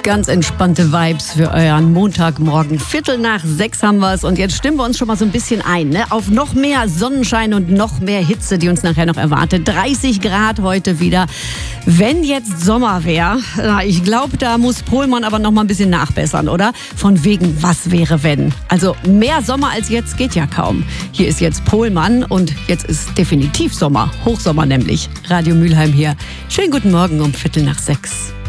Ganz entspannte Vibes für euren Montagmorgen. 5:45 haben wir es und jetzt stimmen wir uns schon mal so ein bisschen ein, ne? Auf noch mehr Sonnenschein und noch mehr Hitze, die uns nachher noch erwartet. 30 Grad heute wieder. Wenn jetzt Sommer wäre, ich glaube, da muss Pohlmann aber noch mal ein bisschen nachbessern, oder? Von wegen, was wäre wenn? Also mehr Sommer als jetzt geht ja kaum. Hier ist jetzt Pohlmann und jetzt ist definitiv Sommer. Hochsommer nämlich. Radio Mülheim hier. Schönen guten Morgen um 5:45.